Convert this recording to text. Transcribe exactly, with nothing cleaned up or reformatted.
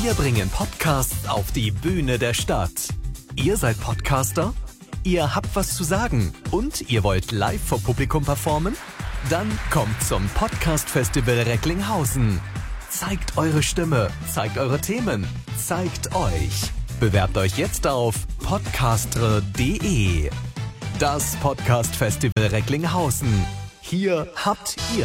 Wir bringen Podcasts auf die Bühne der Stadt. Ihr seid Podcaster? Ihr habt was zu sagen und ihr wollt live vor Publikum performen? Dann kommt zum Podcast Festival Recklinghausen. Zeigt eure Stimme, zeigt eure Themen, zeigt euch. Bewerbt euch jetzt auf podcastre punkt de. Das Podcast Festival Recklinghausen. Hier habt ihr